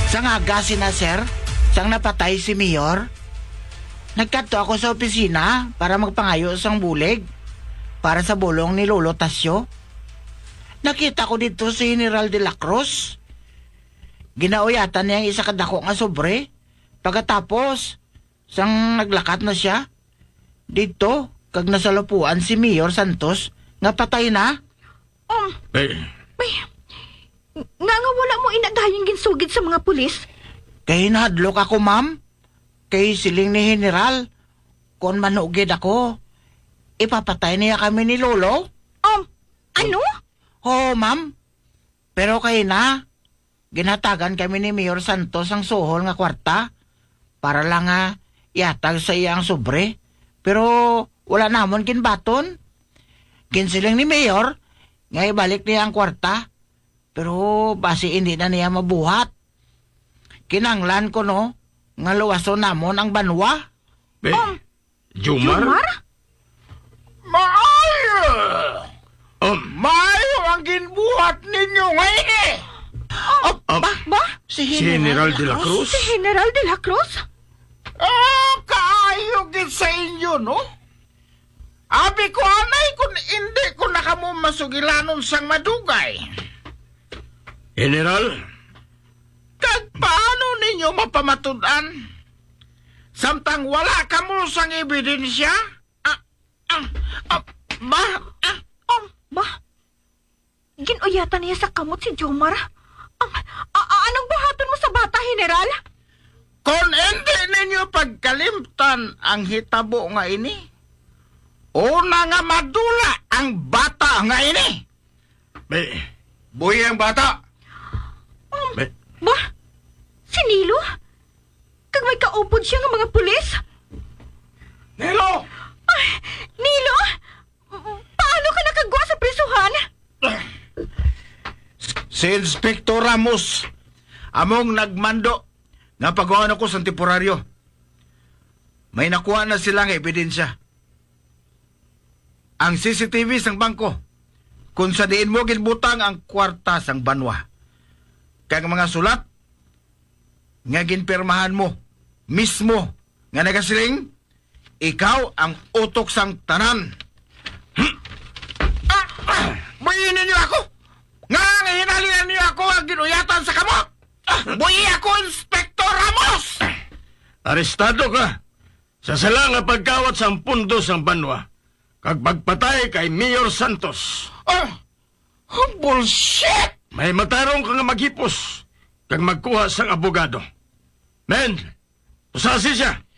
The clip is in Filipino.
Sa nga sina sir, sang napatay si Mayor, nagkadto ako sa opisina para magpangayo sang bulig para sa bulong ni Lolo Tasyo. Nakita ko dito si General de la Cruz. Ginauyatan niya ang isa kadako nga sobre. Pagkatapos, sang naglakat na siya, dito, kag nasalupuan si Mayor Santos nga patay na. May, nga wala mo inadayang ginsugid sa mga pulis. Kay nahadlok ako, ma'am. Kay siling ni General, kung manugid ako, ipapatay niya kami ni Lolo. Ano? Oo, ma'am. Pero kay na, ginatagan kami ni Mayor Santos ang suhol nga kwarta para lang nga iatag sa iyang sobre. Pero wala namon kinbaton. Kinsiling ni Mayor nga ibalik niya ang kwarta. Pero basi hindi na niya mabuhat. Kinanglan ko no, nga luwason namon ang banwa. Jumar? Maayo! Maayo ang ginbuhat ninyo ngayon Ba? Si General de la Cruz? Si General de la Cruz? Kaayo gid sa inyo, no? Abi ko anay kung hindi ko na kamo masugilanon sang madugay. General, Kag paano ninyo mapamatudan? Samtang wala kamo sang ebidensya? Ba? Ginuyatan niya sa kamot si Jomar? Anong buhaton mo sa bata, General? Kung hindi ninyo pagkalimtan ang hitabo nga ini, una nga madula ang bata nga ini. buhay ang bata. Ba? Si Nilo? Kag may kaupod siya ng mga pulis? Nilo! Nilo? Paano ka nakagwa sa prisuhan? Si Inspektor Ramos, among nagmando nga pagawa ko sa temporaryo. May nakuha na silang ebidensya. Ang CCTV sang bangko, kung sa diin mo ginbutang ang kwarta sang banwa. Kag mga sulat, nga ginpirmahan mo, mismo, nga nagasiling, ikaw ang utok sang tanan. Buyin ninyo ako! Nga hinalian niyo ako ang ginuyatan sa kamot! Buyi ako, Inspektor Ramos! Arestado ka sa sala nga pagkawat sa pundo sang banwa kag pagpatay kay Mayor Santos. Bullshit! May matarong ka nga maghipos kag magkuha sang abogado. Men, usasi siya.